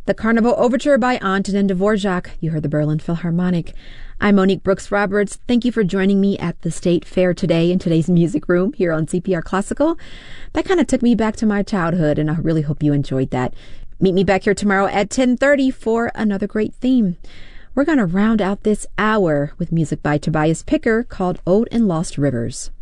The Carnival Overture by Antonin Dvorak. You heard the Berlin Philharmonic. I'm Monique Brooks Roberts. Thank you for joining me at the State Fair today in today's music room here on CPR Classical. That kind of took me back to my childhood, and I really hope you enjoyed that. Meet me back here tomorrow at 10:30 for another great theme. We're going to round out this hour with music by Tobias Picker called Ode and Lost Rivers.